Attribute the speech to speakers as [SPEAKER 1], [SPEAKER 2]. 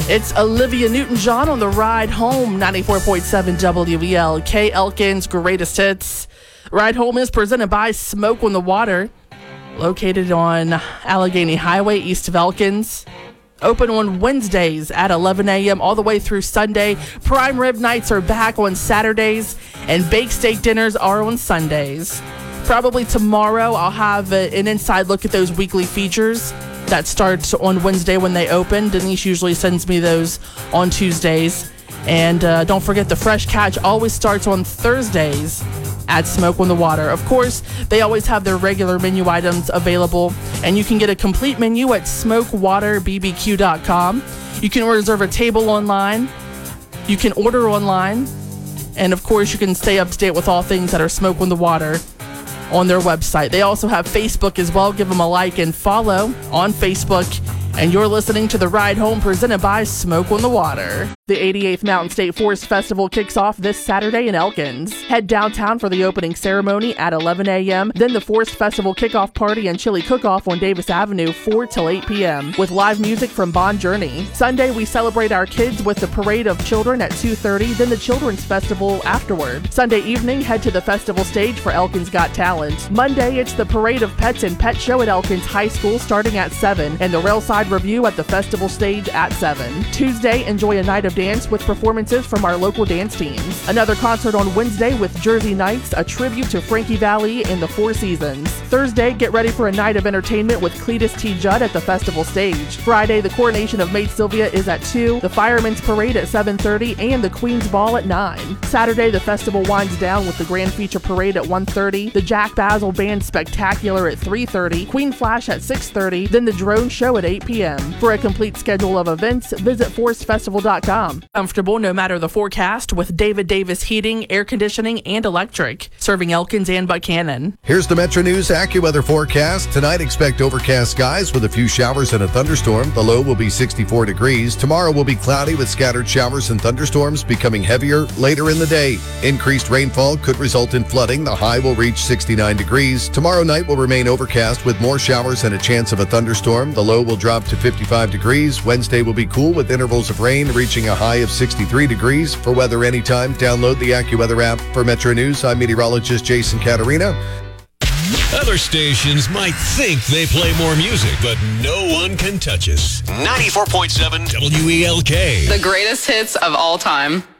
[SPEAKER 1] It's Olivia Newton-John on the ride home, 94.7 WELK, Elkins' greatest hits. Ride home is presented by Smoke on the Water, located on Allegheny Highway, east of Elkins. Open on Wednesdays at 11 a.m. all the way through Sunday. Prime rib nights are back on Saturdays, and baked steak dinners are on Sundays. Probably tomorrow I'll have an inside look at those weekly features that starts on Wednesday when they open. Denise usually sends me those on Tuesdays. And don't forget, the Fresh Catch always starts on Thursdays at Smoke on the Water. Of course, they always have their regular menu items available, and you can get a complete menu at smokewaterbbq.com. You can reserve a table online. You can order online. And of course, you can stay up to date with all things that are Smoke on the Water on their website. They also have Facebook as well. Give them a like and follow on Facebook. And you're listening to The Ride Home, presented by Smoke on the Water. The 88th Mountain State Forest Festival kicks off this Saturday in Elkins. Head downtown for the opening ceremony at 11 a.m., then the Forest Festival kickoff party and chili cook-off on Davis Avenue 4 till 8 p.m. with live music from Bon Journey. Sunday, we celebrate our kids with the Parade of Children at 2:30, then the Children's Festival afterward. Sunday evening, head to the festival stage for Elkins Got Talent. Monday, it's the Parade of Pets and Pet Show at Elkins High School starting at 7, and the Railside Review at the festival stage at 7. Tuesday, enjoy a night of dance with performances from our local dance teams. Another concert on Wednesday with Jersey Nights, a tribute to Frankie Valli and the Four Seasons. Thursday, get ready for a night of entertainment with Cletus T. Judd at the festival stage. Friday, the coronation of Maid Sylvia is at 2, the Fireman's Parade at 7:30, and the Queen's Ball at 9. Saturday, the festival winds down with the Grand Feature Parade at 1:30, the Jack Basil Band Spectacular at 3:30, Queen Flash at 6:30, then the Drone Show at 8 p.m. For a complete schedule of events, visit forestfestival.com. Comfortable no matter the forecast with David Davis Heating, Air Conditioning, and Electric, serving Elkins and Buchanan.
[SPEAKER 2] Here's the Metro News AccuWeather forecast. Tonight, expect overcast skies with a few showers and a thunderstorm. The low will be 64 degrees. Tomorrow will be cloudy with scattered showers and thunderstorms becoming heavier later in the day. Increased rainfall could result in flooding. The high will reach 69 degrees. Tomorrow night will remain overcast with more showers and a chance of a thunderstorm. The low will drop to 55 degrees. Wednesday will be cool with intervals of rain reaching a high of 63 degrees. For weather anytime, download the AccuWeather app. For Metro News, I'm meteorologist Jason Caterina.
[SPEAKER 3] Other stations might think they play more music, but no one can touch us. 94.7 WELK.
[SPEAKER 4] The greatest hits of all time.